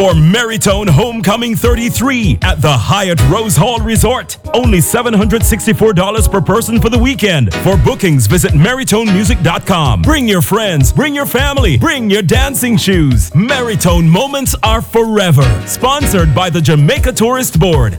for Maritone Homecoming 33 at the Hyatt Rose Hall Resort. Only $764 per person for the weekend. For bookings, visit MaritoneMusic.com. Bring your friends, bring your family, bring your dancing shoes. Maritone moments are forever. Sponsored by the Jamaica Tourist Board.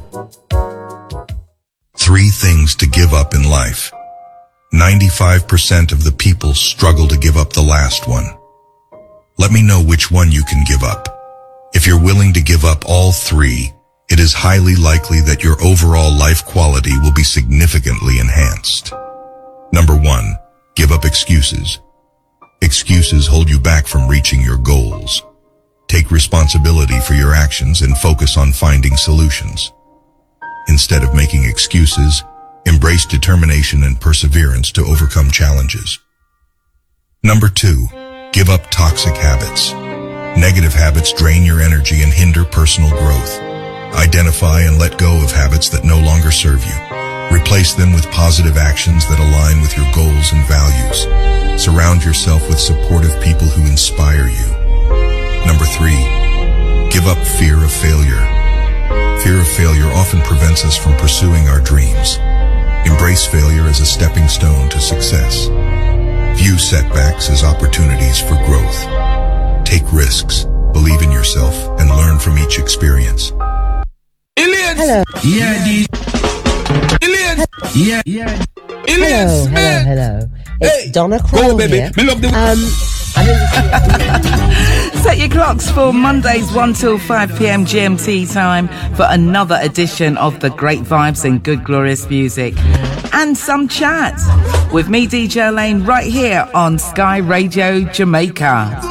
3 things to give up in life. 95% of the people struggle to give up the last one. Let me know which one you can give up. If you're willing to give up all 3, it is highly likely that your overall life quality will be significantly enhanced. Number 1, give up excuses. Excuses hold you back from reaching your goals. Take responsibility for your actions and focus on finding solutions. Instead of making excuses, embrace determination and perseverance to overcome challenges. Number 2, give up toxic habits. Negative habits drain your energy and hinder personal growth. Identify and let go of habits that no longer serve you. Replace them with positive actions that align with your goals and values. Surround yourself with supportive people who inspire you. Number 3, give up fear of failure. Fear of failure often prevents us from pursuing our dreams. Embrace failure as a stepping stone to success. View setbacks as opportunities for growth. Take risks, believe in yourself, and learn from each experience. Hello. Hello. It's Donna Crowell here. Set your clocks for Mondays 1 till 5 p.m. GMT time for another edition of the great vibes and good glorious music and some chat with me, DJ Lane, right here on Sky Radio Jamaica.